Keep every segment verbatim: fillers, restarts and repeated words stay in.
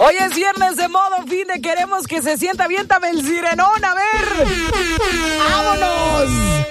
Hoy es viernes de modo fin de queremos que se sienta bien, el sirenón, a ver. ¡Vámonos!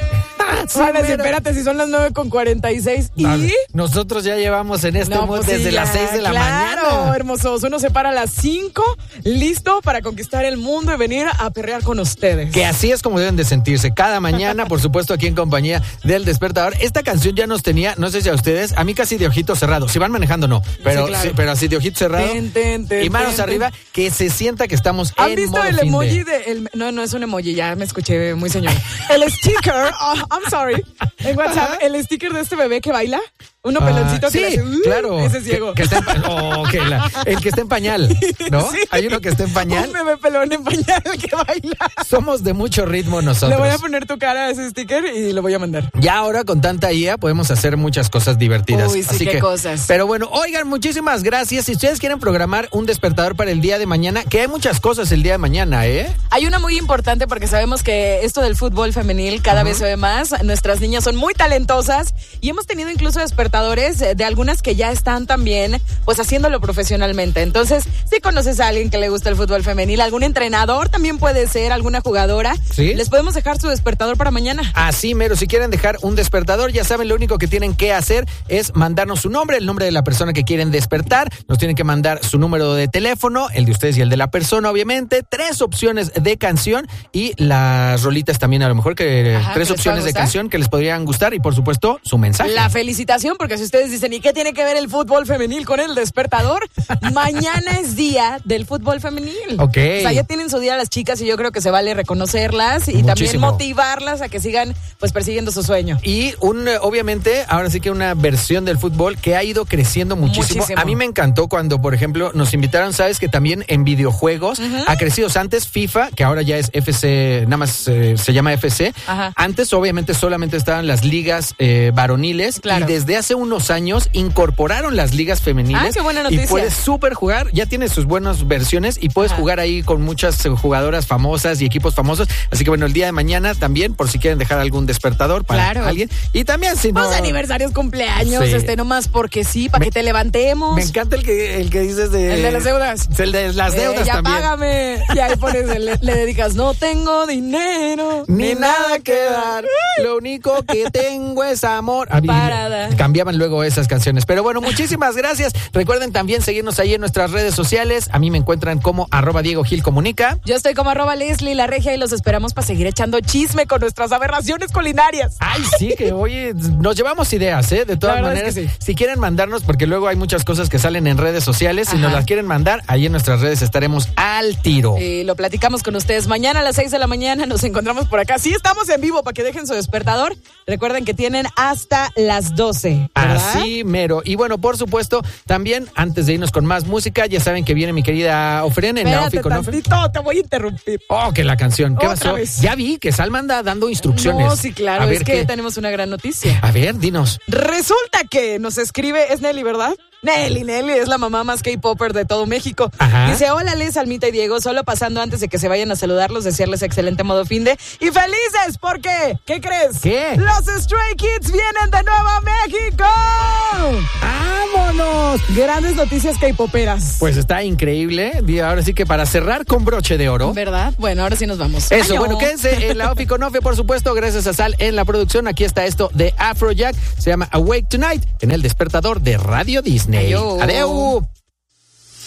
Sí, Juan, espérate, si son las nueve con cuarenta y seis. ¿Y? Vale. Nosotros ya llevamos en este no, mood pues desde sí, las seis de la claro, mañana. Claro, hermosos. Uno se para a las cinco, listo para conquistar el mundo y venir a perrear con ustedes. Que así es como deben de sentirse. Cada mañana, por supuesto, aquí en compañía del Despertador. Esta canción ya nos tenía, no sé si a ustedes, a mí casi de ojitos cerrados. Si van manejando, no. Pero, sí, claro. sí, pero así de ojitos cerrados. Ten, ten, ten, y manos ten, arriba, ten. Que se sienta que estamos ¿Han en visto modo el fin emoji de... de... El, no, no es un emoji, ya me escuché muy señora. El sticker, oh, I'm sorry. En WhatsApp, ajá, el sticker de este bebé que baila, uno ah, peloncito que sí, le hace, uh, claro, ese es ciego. Que, que está en, oh, okay, la, el que está en pañal, ¿no? Sí. Hay uno que está en pañal. Un bebé pelón en pañal que baila. Somos de mucho ritmo nosotros. Le voy a poner tu cara a ese sticker y lo voy a mandar. Ya ahora con tanta I A podemos hacer muchas cosas divertidas. Uy, sí, así qué que, cosas. Pero bueno, oigan, muchísimas gracias. Si ustedes quieren programar un despertador para el día de mañana, que hay muchas cosas el día de mañana, ¿eh? Hay una muy importante porque sabemos que esto del fútbol femenil cada uh-huh. vez se ve más. Nuestras niñas son muy talentosas y hemos tenido incluso despertadores de algunas que ya están también pues haciéndolo profesionalmente. Entonces, si conoces a alguien que le gusta el fútbol femenil, algún entrenador también puede ser, alguna jugadora, ¿sí? Les podemos dejar su despertador para mañana. Así mero, si quieren dejar un despertador, ya saben, lo único que tienen que hacer es mandarnos su nombre, el nombre de la persona que quieren despertar, nos tienen que mandar su número de teléfono, el de ustedes y el de la persona, obviamente, tres opciones de canción y las rolitas también, a lo mejor que Ajá, tres opciones de canción que les podrían gustar y por supuesto su mensaje. La felicitación, porque si ustedes dicen, ¿y qué tiene que ver el fútbol femenil con el despertador? Mañana es día del fútbol femenil. Ok. O sea, ya tienen su día las chicas y yo creo que se vale reconocerlas y Muchísimo. También motivarlas a que sigan pues persiguiendo su sueño. Y un, obviamente, ahora sí que una versión del fútbol que ha ido creciendo muchísimo. muchísimo. A mí me encantó cuando, por ejemplo, nos invitaron, sabes que también en videojuegos uh-huh. ha crecido antes FIFA, que ahora ya es F C, nada más eh, se llama F C. Ajá. Antes, obviamente, solamente estaban las ligas eh, varoniles claro. y desde hace unos años incorporaron las ligas femeniles. Ah, qué buena noticia. Y puedes súper jugar, ya tiene sus buenas versiones y puedes Ajá. jugar ahí con muchas jugadoras famosas y equipos famosos. Así que bueno, el día de mañana también, por si quieren dejar algún despertador para claro. alguien. Y también si no... Pues aniversarios, cumpleaños, sí. este nomás porque sí, para que te levantemos. Me encanta el que, el que dices de... El de las deudas. El de las deudas eh, ya también. Págame. Y ahí pones, le, le dedicas, no tengo dinero. Ni, ni nada que dar. Lo único que tengo es amor. Parada. Cambiaban luego esas canciones. Pero bueno, muchísimas gracias. Recuerden también seguirnos ahí en nuestras redes sociales. A mí me encuentran como arroba Diego Gil Comunica. Yo estoy como arroba Leslie La Regia y los esperamos para seguir echando chisme con nuestras aberraciones culinarias. Ay, sí, que oye, nos llevamos ideas, ¿eh? De todas maneras, es que sí. Si quieren mandarnos, porque luego hay muchas cosas que salen en redes sociales, Ajá. si nos las quieren mandar, ahí en nuestras redes estaremos al tiro. Y lo platicamos con ustedes. Mañana a las seis de la mañana nos encontramos por acá. Sí, estamos en vivo para que dejen su despertador. Recuerden que tienen hasta las doce, ¿verdad? Así mero. Y bueno, por supuesto, también antes de irnos con más música, ya saben que viene mi querida Ofren en la Ofi con Ofren. Te voy a interrumpir. Oh, que la canción. ¿Qué Otra pasó? Vez. Ya vi que Salma anda dando instrucciones. No, sí, claro. A es ver, que ¿qué? tenemos una gran noticia. A ver, dinos. Resulta que nos escribe, es Nelly, ¿verdad? Nelly, Nelly es la mamá más K-popper de todo México. Ajá. Dice, hola Les, Almita y Diego, solo pasando antes de que se vayan a saludarlos, desearles excelente modo finde y felices, ¿por qué? ¿Qué crees? ¿Qué? Los Stray Kids vienen de nuevo a México. ¡Vámonos! Grandes noticias K-poperas. Pues está increíble. Ahora sí que para cerrar con broche de oro. ¿Verdad? Bueno, ahora sí nos vamos. Eso, Ay, bueno, no. quédense en la Ofi con Ofi, por supuesto, gracias a Sal en la producción. Aquí está esto de Afrojack, se llama Awake Tonight, en el despertador de Radio Disney. Adiós. Adeu.